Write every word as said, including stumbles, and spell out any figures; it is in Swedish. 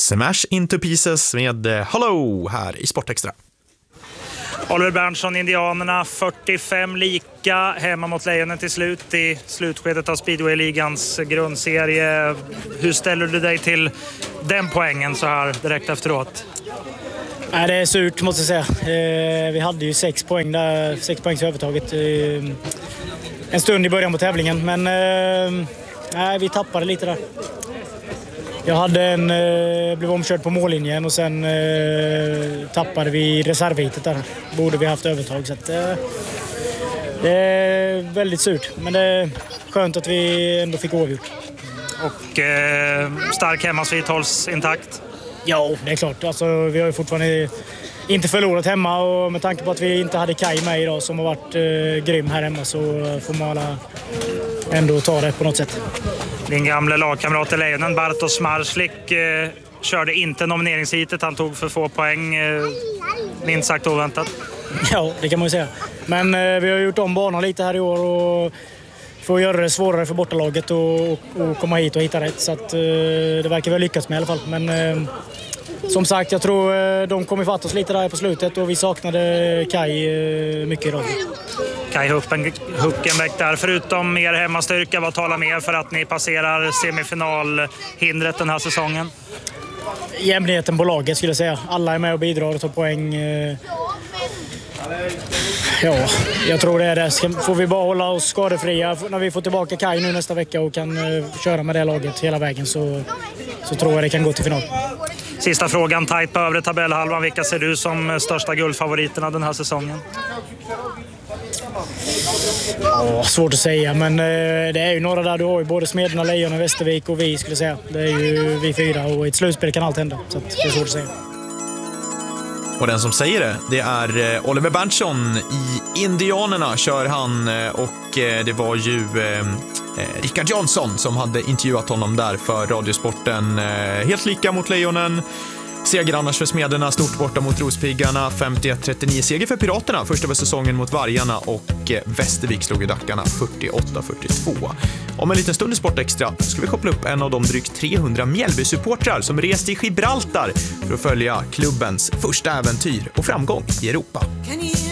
Smash Into Pieces med Hello här i Sportextra. Oliver Berntsson, Indianerna, fyrtiofem lika hemma mot Lejonen till slut i slutskedet av Speedway-ligans grundserie. Hur ställer du dig till den poängen så här direkt efteråt? Nej, det är surt måste jag säga. Eh, vi hade ju sex poäng där, sex poängs övertaget eh, en stund i början på tävlingen, men eh, nej, vi tappade lite där. Jag hade en, eh, blev omkörd på mållinjen och sen eh, tappade vi reservhitet där. Borde vi haft övertag, så att, eh, det är väldigt surt, men det är skönt att vi ändå fick oavgjort. Och eh, stark hemmasvit hålls intakt? Ja, det är klart. Alltså, vi har ju fortfarande inte förlorat hemma, och med tanke på att vi inte hade Kaj med idag som har varit eh, grym här hemma, så får man alla ändå ta det på något sätt. Din gamla lagkamrat i Lejonen, Bartosz Marslik, eh, körde inte nomineringshitet. Han tog för få poäng, eh, minst sagt oväntat. Ja, det kan man ju säga. Men eh, vi har gjort om banan lite här i år och får göra det svårare för bortalaget och, och, och komma hit och hitta rätt. Så att, eh, det verkar väl lyckas med i alla fall. Men eh, som sagt, jag tror eh, de kommer fatta oss lite där på slutet, och vi saknade Kaj eh, mycket idag. Kaj Huckenbeck där. Förutom er hemmastyrka, vad talar mer för att ni passerar semifinalhindret den här säsongen? Jämnheten på laget skulle jag säga. Alla är med och bidrar och tar poäng. Ja, jag tror det är det. Får vi bara hålla oss skadefria när vi får tillbaka Kaj nu nästa vecka och kan köra med det laget hela vägen, så, så tror jag det kan gå till final. Sista frågan, tajt på övre tabellhalvan. Vilka ser du som största guldfavoriterna den här säsongen? Ja, svårt att säga, men eh, det är ju några där. Du har ju både Smederna, Lejonen, Västervik och vi, skulle jag säga. Det är ju vi fyra, och i ett slutspel kan allt hända, så att det är svårt att säga. Och den som säger det, det är Oliver Berntsson. I Indianerna kör han, och det var ju eh, Rickard Jansson som hade intervjuat honom där för Radiosporten. Eh, helt lika mot Lejonen. Seger annars för Smederna, stort borta mot Rospiggarna, femtioett trettionio seger för Piraterna, första för säsongen mot Vargarna, och Västervik slog i Dackarna fyrtioåtta fyrtiotvå. Om en liten stund i Sportextra ska vi koppla upp en av de drygt trehundra Mjällby-supportrar som reste i Gibraltar för att följa klubbens första äventyr och framgång i Europa.